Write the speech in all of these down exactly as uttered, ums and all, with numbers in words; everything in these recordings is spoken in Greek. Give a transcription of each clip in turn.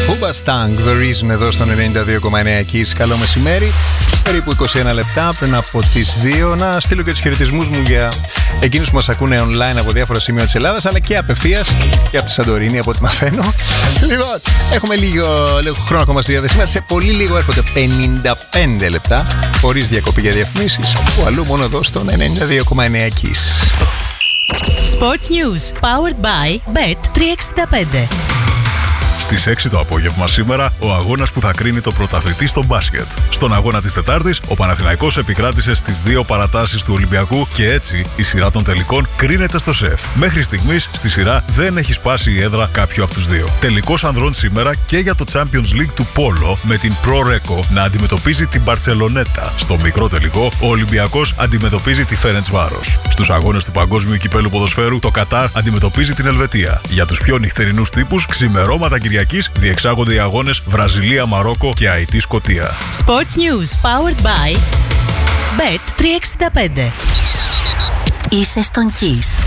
Hoobastank, The Reason εδώ στον ενενήντα δύο κόμμα εννέα Kiss. Καλό μεσημέρι, περίπου είκοσι ένα λεπτά πριν από τις δύο. Να στείλω και τους χαιρετισμούς μου για εκείνους που μας ακούνε online από διάφορα σημεία της Ελλάδας, αλλά και απευθείας και από τη Σαντορίνη, από ό,τι μαθαίνω. Λοιπόν, έχουμε λίγο, λίγο χρόνο ακόμα στη διάθεσή μας. Σε πολύ λίγο έρχονται πενήντα πέντε λεπτά χωρίς διακοπή για διαφημίσεις. Που αλλού μόνο εδώ στον ενενήντα δύο κόμμα εννέα Kiss. Sports News, powered by μπετ τριακόσια εξήντα πέντε. Στις έξι το απόγευμα σήμερα, ο αγώνας που θα κρίνει το πρωταθλητή στο μπάσκετ. Στον αγώνα της Τετάρτης, ο Παναθηναϊκός επικράτησε στις δύο παρατάσεις του Ολυμπιακού και έτσι η σειρά των τελικών κρίνεται στο σεφ. Μέχρι στιγμής στη σειρά δεν έχει σπάσει η έδρα κάποιο από τους δύο. Τελικός ανδρών σήμερα και για το Champions League του Πόλο, με την Pro Reco να αντιμετωπίζει την Μπαρτσελονέτα. Στο μικρό τελικό, ο Ολυμπιακός αντιμετωπίζει τη Φέρεντσβάρος. Στους αγώνες του Παγκόσμιου Κυπέλλου Ποδοσφαίρου, το Κατάρ αντιμετωπίζει την Ελβετία. Για τους πιο νυχτερινούς τύπους, ξημερώματα Κυριακής διεξάγονται οι αγώνες Βραζιλία, Μαρόκο και Αϊτή, Σκωτία. Sports News, powered by μπετ τριακόσια εξήντα πέντε. Είσαι στον Kiss.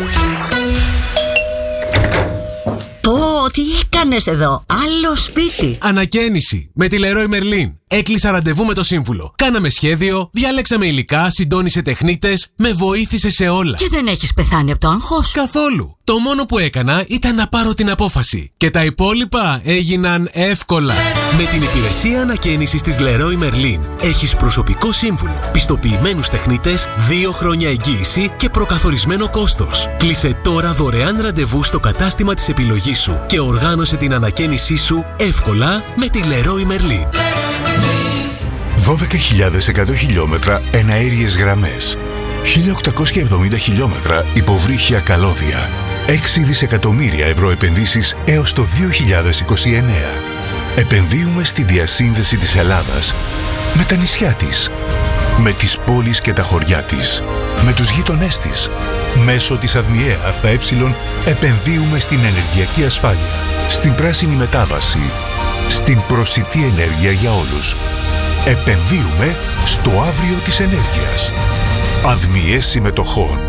Πω, τι έκανες εδώ? Άλλο σπίτι. Ανακαίνιση με τη Leroy Merlin. Έκλεισα ραντεβού με το σύμβουλο. Κάναμε σχέδιο, διάλεξαμε υλικά, συντόνισε τεχνίτες, με βοήθησε σε όλα. Και δεν έχεις πεθάνει από το άγχος? Καθόλου. Το μόνο που έκανα ήταν να πάρω την απόφαση. Και τα υπόλοιπα έγιναν εύκολα. Με την υπηρεσία ανακαίνισης της Leroy Merlin έχεις προσωπικό σύμβουλο, πιστοποιημένους τεχνίτες, δύο χρόνια εγγύηση και προκαθορισμένο κόστος. Κλείσε τώρα δωρεάν ραντεβού στο κατάστημα της επιλογής σου και οργάνωσε την ανακαίνισή σου εύκολα με τη Leroy Merlin. δώδεκα χιλιάδες εκατό χιλιόμετρα εναέριες γραμμές, χίλια οκτακόσια εβδομήντα χιλιόμετρα υποβρύχια καλώδια, έξι δισεκατομμύρια ευρώ επενδύσεις έως το δύο χιλιάδες είκοσι εννέα. Επενδύουμε στη διασύνδεση της Ελλάδας με τα νησιά της, με τις πόλεις και τα χωριά της, με τους γείτονές της. Μέσω της ΑΔΜΙΕ ΑΕ επενδύουμε στην ενεργειακή ασφάλεια, στην πράσινη μετάβαση, στην προσιτή ενέργεια για όλους. Επενδύουμε στο αύριο της ενέργειας. ΑΔΜΙΕ συμμετοχών.